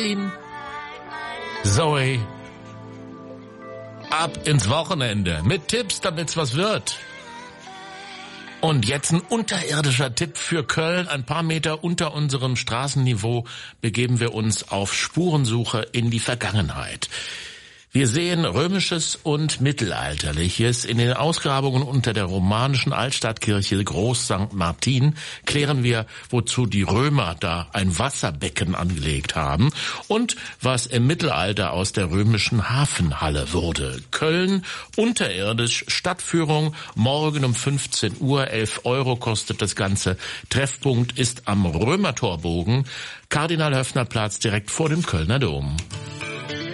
Zoe, ab ins Wochenende mit Tipps, damit's was wird. Und jetzt ein unterirdischer Tipp für Köln. Ein paar Meter unter unserem Straßenniveau begeben wir uns auf Spurensuche in die Vergangenheit. Wir sehen Römisches und Mittelalterliches. In den Ausgrabungen unter der romanischen Altstadtkirche Groß St. Martin klären wir, wozu die Römer da ein Wasserbecken angelegt haben und was im Mittelalter aus der römischen Hafenhalle wurde. Köln, unterirdisch, Stadtführung, morgen um 15 Uhr, 11 € kostet das Ganze. Treffpunkt ist am Römertorbogen, Kardinal-Höffner-Platz direkt vor dem Kölner Dom.